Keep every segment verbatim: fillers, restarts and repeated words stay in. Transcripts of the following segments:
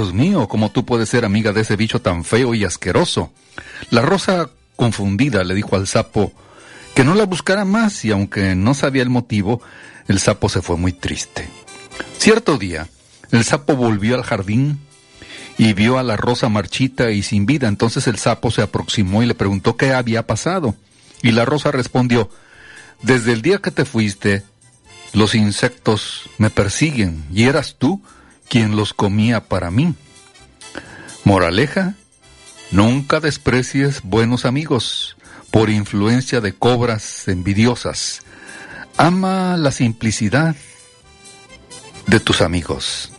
Dios mío, ¿cómo tú puedes ser amiga de ese bicho tan feo y asqueroso? La rosa, confundida, le dijo al sapo que no la buscara más, y aunque no sabía el motivo, el sapo se fue muy triste. Cierto día, el sapo volvió al jardín y vio a la rosa marchita y sin vida. Entonces el sapo se aproximó y le preguntó qué había pasado. Y la rosa respondió: desde el día que te fuiste, los insectos me persiguen, y eras tú quien los comía para mí. Moraleja: nunca desprecies buenos amigos por influencia de cobras envidiosas. Ama la simplicidad de tus amigos.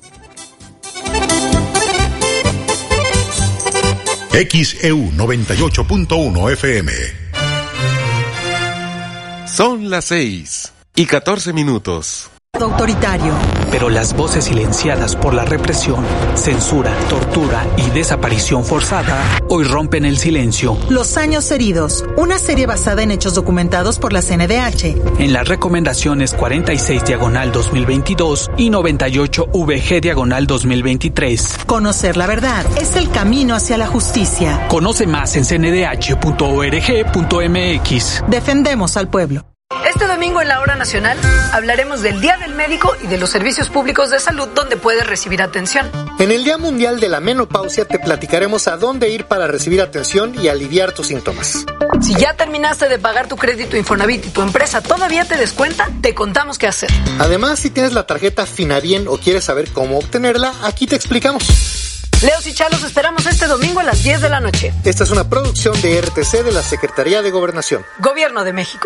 X E U noventa y ocho punto uno F M. Son las seis y catorce minutos. Autoritario. Pero las voces silenciadas por la represión, censura, tortura y desaparición forzada hoy rompen el silencio. Los años heridos, una serie basada en hechos documentados por la C N D H. En las recomendaciones cuarenta y seis diagonal dos mil veintidós y noventa y ocho V G diagonal dos mil veintitrés. Conocer la verdad es el camino hacia la justicia. Conoce más en c n d h punto org punto m x. Defendemos al pueblo. Este domingo en la Hora Nacional hablaremos del Día del Médico y de los servicios públicos de salud donde puedes recibir atención. En el Día Mundial de la Menopausia te platicaremos a dónde ir para recibir atención y aliviar tus síntomas. Si ya terminaste de pagar tu crédito Infonavit y tu empresa todavía te descuenta, te contamos qué hacer. Además, si tienes la tarjeta Finabien o quieres saber cómo obtenerla, aquí te explicamos. Leos y Chalos, esperamos este domingo a las diez de la noche. Esta es una producción de R T C de la Secretaría de Gobernación. Gobierno de México.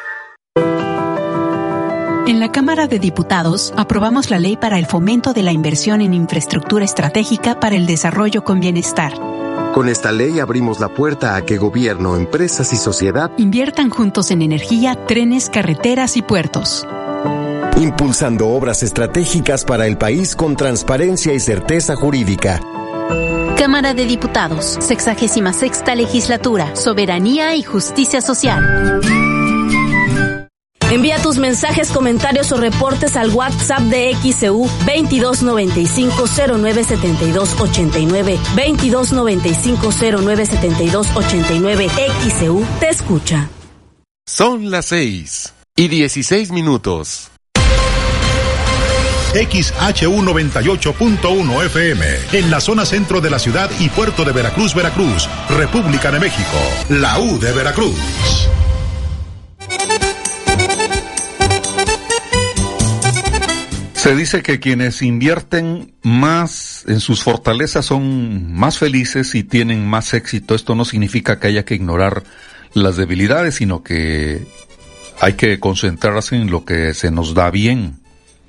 En la Cámara de Diputados aprobamos la Ley para el Fomento de la Inversión en Infraestructura Estratégica para el Desarrollo con Bienestar. Con esta ley abrimos la puerta a que gobierno, empresas y sociedad inviertan juntos en energía, trenes, carreteras y puertos. Impulsando obras estratégicas para el país con transparencia y certeza jurídica. Cámara de Diputados, sexagésima sexta Legislatura, Soberanía y Justicia Social. Envía tus mensajes, comentarios o reportes al WhatsApp de X E U veintidós noventa y cinco cero nueve setenta y dos ochenta y nueve, veintidós noventa y cinco cero nueve setenta y dos ochenta y nueve. X E U te escucha. Son las seis y dieciséis minutos. X H U noventa y ocho punto uno F M, en la zona centro de la ciudad y puerto de Veracruz, Veracruz, República de México, la U de Veracruz. Se dice que quienes invierten más en sus fortalezas son más felices y tienen más éxito. Esto no significa que haya que ignorar las debilidades, sino que hay que concentrarse en lo que se nos da bien.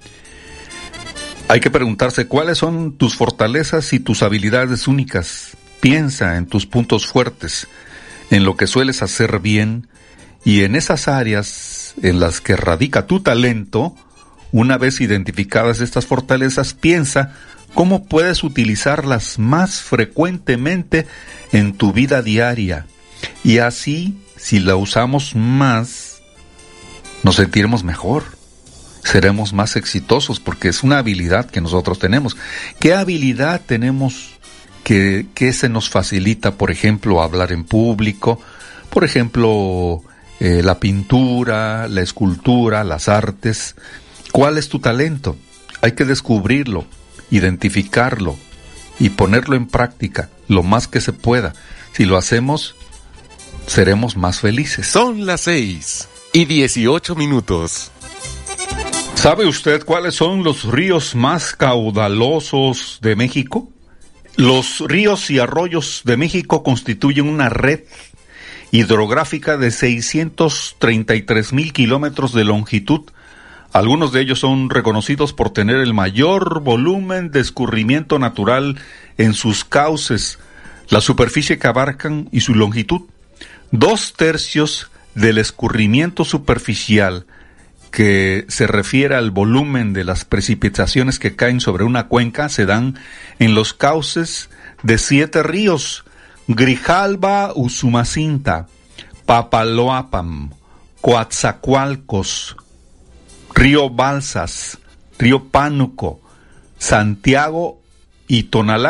Hay que preguntarse cuáles son tus fortalezas y tus habilidades únicas. Piensa en tus puntos fuertes, en lo que sueles hacer bien, y en esas áreas en las que radica tu talento. Una vez identificadas estas fortalezas, piensa cómo puedes utilizarlas más frecuentemente en tu vida diaria. Y así, si la usamos más, nos sentiremos mejor. Seremos más exitosos porque es una habilidad que nosotros tenemos. ¿Qué habilidad tenemos que, que se nos facilita? Por ejemplo, hablar en público. Por ejemplo, eh, la pintura, la escultura, las artes. ¿Cuál es tu talento? Hay que descubrirlo, identificarlo y ponerlo en práctica lo más que se pueda. Si lo hacemos, seremos más felices. Son las seis y dieciocho minutos. ¿Sabe usted cuáles son los ríos más caudalosos de México? Los ríos y arroyos de México constituyen una red hidrográfica de seiscientos treinta y tres mil kilómetros de longitud. Algunos de ellos son reconocidos por tener el mayor volumen de escurrimiento natural en sus cauces, la superficie que abarcan y su longitud. Dos tercios del escurrimiento superficial, que se refiere al volumen de las precipitaciones que caen sobre una cuenca, se dan en los cauces de siete ríos: Grijalba, Usumacinta, Papaloapam, Coatzacoalcos, Río Balsas, Río Pánuco, Santiago y Tonalá.